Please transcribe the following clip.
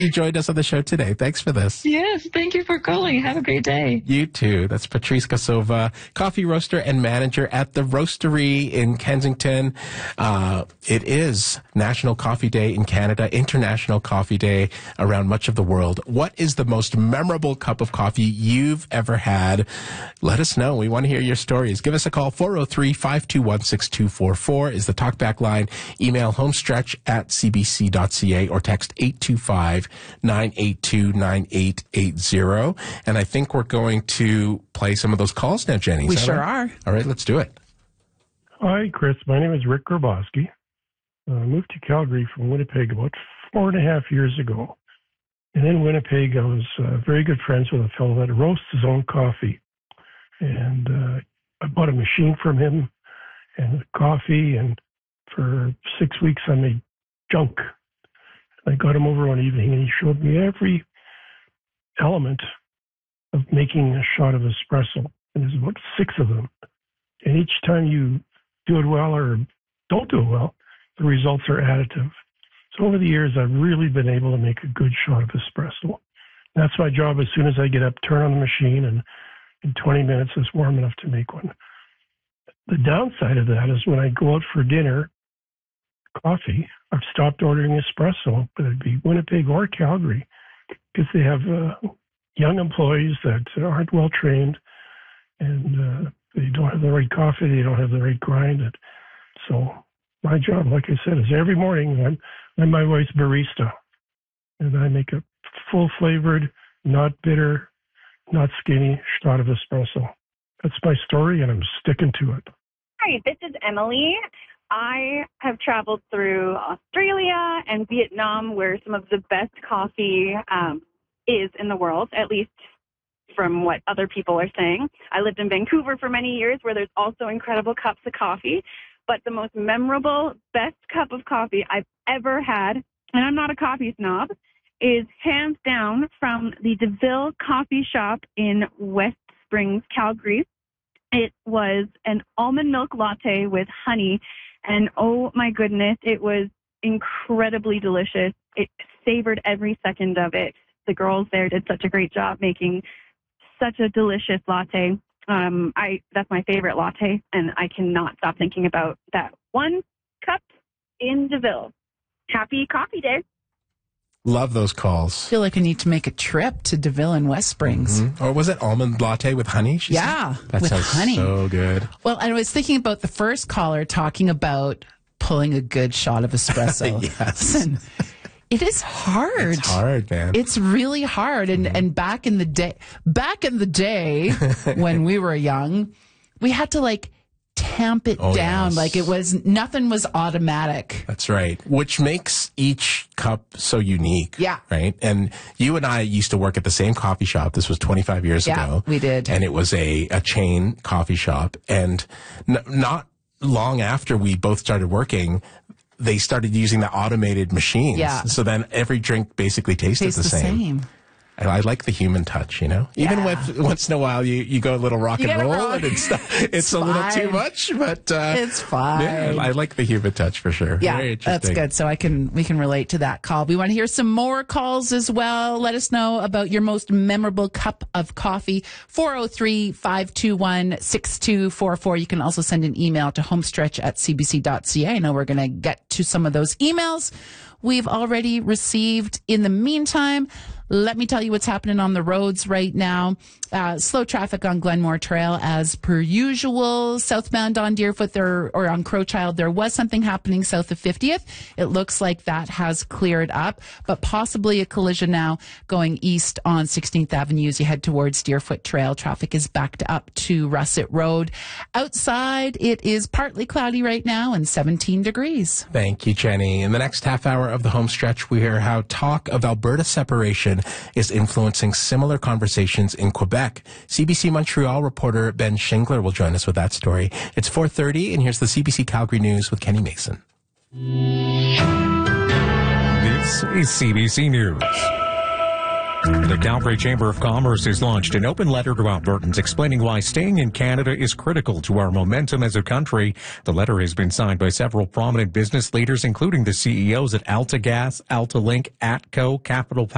You joined us on the show today. Thanks for this. Yes, thank you for calling. Have a great day. You too. That's Patrice Kosova, coffee roaster and manager at the Roastery in Kensington. It is National Coffee Day in Canada, International Coffee Day around much of the world. What is the most memorable cup of coffee you've ever had? Let us know. We want to hear your stories. Give us a call. 403-521-6244 is the talkback line. Email homestretch@cbc.ca or text 825-982-9880. And I think we're going to play some of those calls now, Jenny. We sure are. All right, let's do it. Hi, Chris. My name is Rick Grabowski. I moved to Calgary from Winnipeg about 4.5 years ago. And in Winnipeg, I was very good friends with a fellow that roasts his own coffee. And I bought a machine from him and coffee, and for 6 weeks I made junk. I got him over one evening, and he showed me every element of making a shot of espresso. And there's about 6 of them. And each time you do it well or don't do it well, the results are additive. So over the years, I've really been able to make a good shot of espresso. That's my job. As soon as I get up, turn on the machine, and in 20 minutes, it's warm enough to make one. The downside of that is when I go out for dinner, coffee, I've stopped ordering espresso, but it'd be Winnipeg or Calgary, because they have young employees that aren't well trained, and they don't have the right coffee, they don't have the right grind. So my job, like I said, is every morning I'm my wife's barista, and I make a full-flavored, not bitter, not skinny shot of espresso. That's my story, and I'm sticking to it. Hi, this is Emily. I have traveled through Australia and Vietnam, where some of the best coffee is in the world, at least from what other people are saying. I lived in Vancouver for many years, where there's also incredible cups of coffee. But the most memorable, best cup of coffee I've ever had, and I'm not a coffee snob, is hands down from the DeVille Coffee Shop in West Springs, Calgary. It was an almond milk latte with honey, and oh my goodness, it was incredibly delicious. It savored every second of it. The girls there did such a great job making such a delicious latte. That's my favorite latte, and I cannot stop thinking about that one cup in DeVille. Happy Coffee Day. Love those calls. I feel like I need to make a trip to DeVille and West Springs. Mm-hmm. Or was it almond latte with honey? Yeah, that with sounds honey. So good. Well, I was thinking about the first caller talking about pulling a good shot of espresso. Yes. Listen, it is hard. It's hard, man. It's really hard. And back in the day when we were young, we had to tamp it down. Yes. Nothing was automatic. That's right. Which makes each cup so unique. Yeah. Right. And you and I used to work at the same coffee shop. This was 25 years ago. We did. And it was a chain coffee shop. And not long after we both started working, they started using the automated machines. Yeah. So then every drink basically tasted the same. And I like the human touch, Even once in a while you go a little rock and roll and it's a little too much, but it's fine. Yeah, I like the human touch for sure. Yeah, very interesting. that's good. So we can relate to that call. We want to hear some more calls as well. Let us know about your most memorable cup of coffee. 403-521-6244. You can also send an email to homestretch@cbc.ca. I know we're going to get to some of those emails we've already received. In the meantime, let me tell you what's happening on the roads right now. Slow traffic on Glenmore Trail as per usual. Southbound on Deerfoot or on Crowchild, there was something happening south of 50th. It looks like that has cleared up, but possibly a collision now going east on 16th Avenue as you head towards Deerfoot Trail. Traffic is backed up to Russet Road. Outside, it is partly cloudy right now and 17 degrees. Thank you, Jenny. In the next half hour of the home stretch, we hear how talk of Alberta separation is influencing similar conversations in Quebec. CBC Montreal reporter Ben Shingler will join us with that story. It's 4:30, and here's the CBC Calgary News with Kenny Mason. This is CBC News. The Calgary Chamber of Commerce has launched an open letter to Albertans explaining why staying in Canada is critical to our momentum as a country. The letter has been signed by several prominent business leaders, including the CEOs at AltaGas, AltaLink, ATCO, Capital